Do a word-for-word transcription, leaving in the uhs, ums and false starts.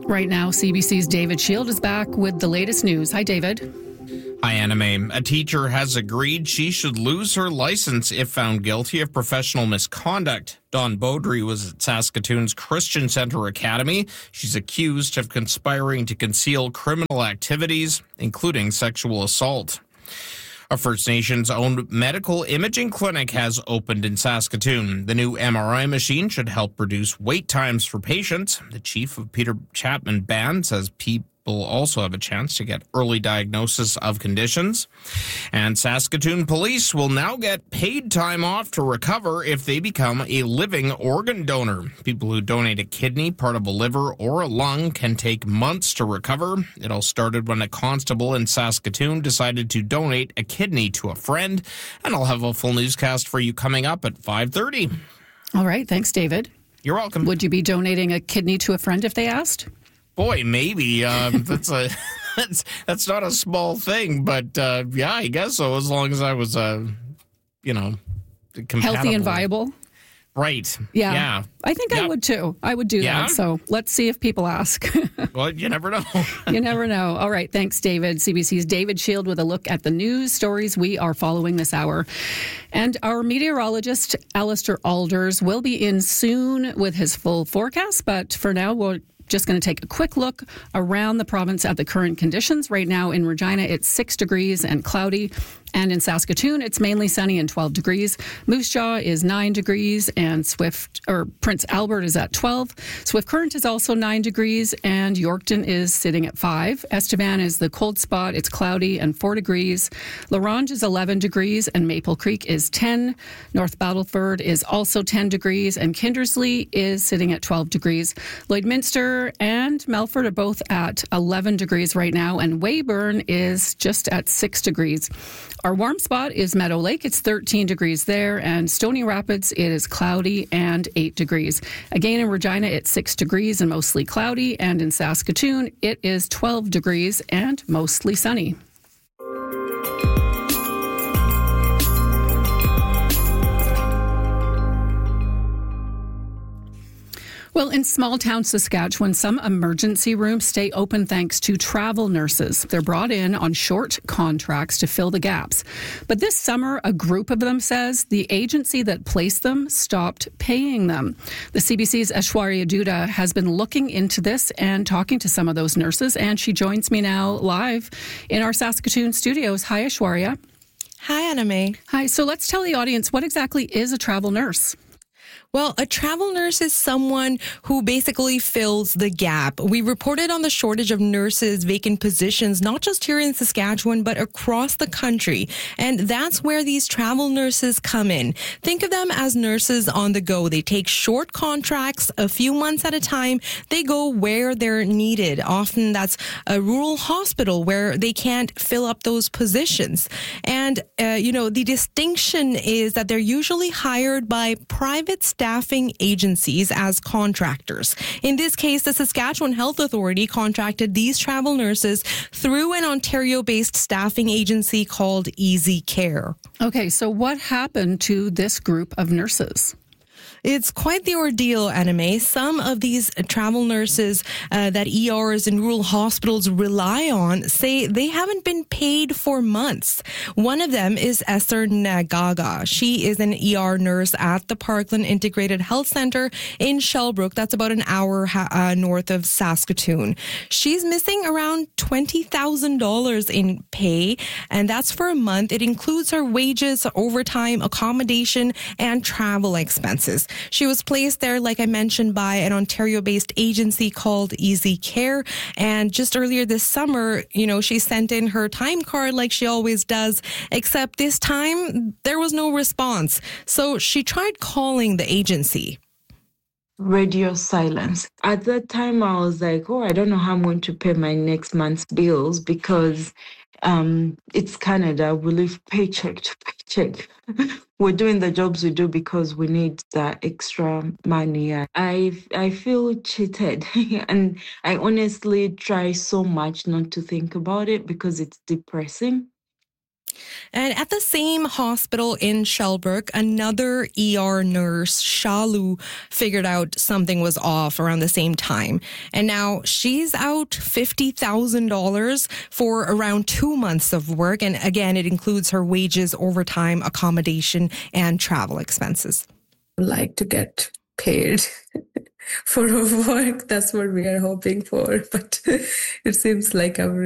Right now, C B C's David Shield is back with the latest news. Hi, David. Hi, Anna May. A teacher has agreed she should lose her license if found guilty of professional misconduct. Dawn Beaudry was at Saskatoon's Christian Centre Academy. She's accused of conspiring to conceal criminal activities, including sexual assault. A First Nations-owned medical imaging clinic has opened in Saskatoon. The new M R I machine should help reduce wait times for patients. The chief of Peter Chapman Band says people also have a chance to get early diagnosis of conditions. And Saskatoon police will now get paid time off to recover if they become a living organ donor. People who donate a kidney, part of a liver, or a lung can take months to recover. It all started when a constable in Saskatoon decided to donate a kidney to a friend. And I'll have a full newscast for you coming up at five thirty. All right. Thanks, David. You're welcome. Would you be donating a kidney to a friend if they asked? Boy, maybe. Um, that's a that's that's not a small thing, but uh, yeah, I guess so. As long as I was, uh, you know, compatible. Healthy and viable. Right. Yeah. Yeah. I think yeah. I would too. I would do yeah? that. So let's see if people ask. Well, you never know. You never know. All right. Thanks, David. C B C's David Shield with a look at the news stories we are following this hour. And our meteorologist, Alistair Alders, will be in soon with his full forecast. But for now, we'll just going to take a quick look around the province at the current conditions. Right now in Regina, it's six degrees and cloudy. And in Saskatoon, it's mainly sunny and twelve degrees. Moose Jaw is nine degrees, and Swift or Prince Albert is at twelve. Swift Current is also nine degrees, and Yorkton is sitting at five. Estevan is the cold spot. It's cloudy and four degrees. La Ronge is eleven degrees, and Maple Creek is ten. North Battleford is also ten degrees, and Kindersley is sitting at twelve degrees. Lloydminster and Melfort are both at eleven degrees right now, and Weyburn is just at six degrees. Our warm spot is Meadow Lake. It's thirteen degrees there. And Stony Rapids, it is cloudy and eight degrees. Again, in Regina, it's six degrees and mostly cloudy. And in Saskatoon, it is twelve degrees and mostly sunny. Well, in small-town Saskatchewan, some emergency rooms stay open thanks to travel nurses. They're brought in on short contracts to fill the gaps. But this summer, a group of them says the agency that placed them stopped paying them. The C B C's Aishwarya Duda has been looking into this and talking to some of those nurses, and she joins me now live in our Saskatoon studios. Hi, Aishwarya. Hi, Anna May. Hi. So let's tell the audience, what exactly is a travel nurse? Well, a travel nurse is someone who basically fills the gap. We reported on the shortage of nurses, vacant positions, not just here in Saskatchewan, but across the country. And that's where these travel nurses come in. Think of them as nurses on the go. They take short contracts, a few months at a time. They go where they're needed. Often that's a rural hospital where they can't fill up those positions. And, uh, you know, the distinction is that they're usually hired by private staffing agencies as contractors. In this case, the Saskatchewan Health Authority contracted these travel nurses through an Ontario-based staffing agency called Easy Care. Okay, so what happened to this group of nurses? It's quite the ordeal, Anna May. Some of these travel nurses uh, that E Rs and rural hospitals rely on say they haven't been paid for months. One of them is Esther Nagaga. She is an E R nurse at the Parkland Integrated Health Centre in Shellbrook. That's about an hour uh, north of Saskatoon. She's missing around twenty thousand dollars in pay, and that's for a month. It includes her wages, overtime, accommodation, and travel expenses. She was placed there, like I mentioned, by an Ontario-based agency called Easy Care. And just earlier this summer, you know, she sent in her time card like she always does, except this time there was no response. So she tried calling the agency. Radio silence. At that time, I was like, oh, I don't know how I'm going to pay my next month's bills because um, it's Canada. We live paycheck to paycheck. We're doing the jobs we do because we need that extra money. I I feel cheated, and I honestly try so much not to think about it because it's depressing. And at the same hospital in Shellbrook, another E R nurse, Shalu, figured out something was off around the same time. And now she's out fifty thousand dollars for around two months of work. And again, it includes her wages, overtime, accommodation, and travel expenses. Like to get paid for our work. That's what we are hoping for. But it seems like our